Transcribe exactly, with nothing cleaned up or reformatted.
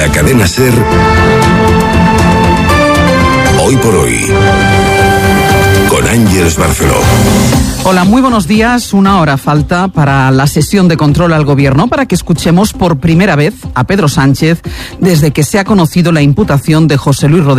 la cadena SER. Hoy por hoy, con Ángeles Barceló. Hola, muy buenos días. Una hora falta para la sesión de control al Gobierno para que escuchemos por primera vez a Pedro Sánchez desde que se ha conocido la imputación de José Luis Rodríguez